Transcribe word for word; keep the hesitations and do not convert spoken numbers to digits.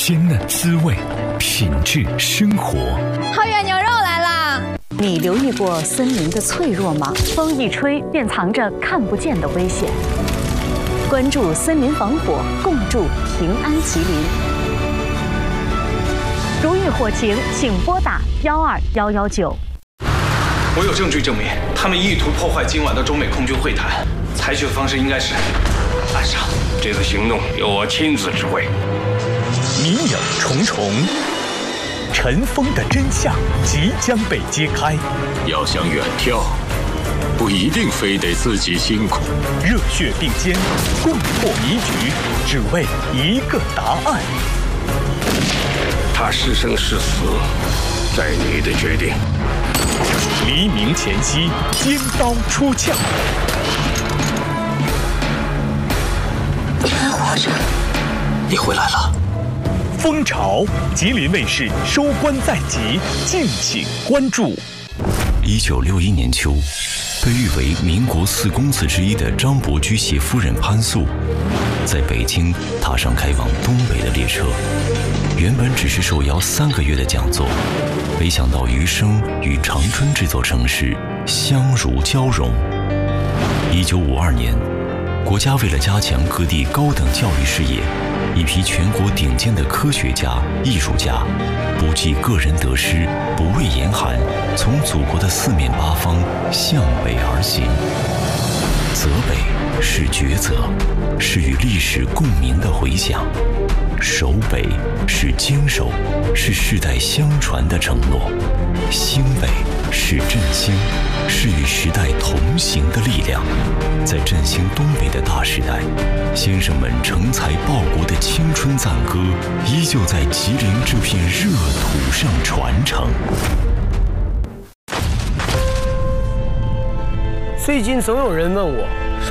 鲜嫩滋味，品质生活。 好远牛肉来啦！ 你留意过森林的脆弱吗？风一吹，便藏着看不见的危险。关注森林防火，共筑平安吉林。如遇火情，请拨打幺二幺幺九。 我有证据证明，他们意图破坏今晚的中美空军会谈。采取的方式应该是暗杀。 这次行动由我亲自指挥。 谜影重重，尘封的真相即将被揭开。 要想远眺，不一定非得自己辛苦。 热血并肩，共破谜局，只为一个答案。 他是生是死，在你的决定。 黎明前夕，尖刀出鞘。 你还活着？ 你回来了。 蜂巢，吉林卫视收官在即，敬请关注。 一九六一年秋，被誉为民国四公子之一的张伯驹携夫人潘素，在北京踏上开往东北的列车。原本只是受邀三个月的讲座，没想到余生与长春这座城市相如交融。一九五二年，国家为了加强各地高等教育事业，一批全国顶尖的科学家、艺术家，不计个人得失，不畏严寒，从祖国的四面八方向北而行。泽北是抉择，是与历史共鸣的回响；守北是坚守，是世代相传的承诺；兴北是振兴，是与时代同行的力量。在振兴东北的大时代，先生们成才报国的青春赞歌，依旧在吉林这片热土上传承。 最近总有人问我，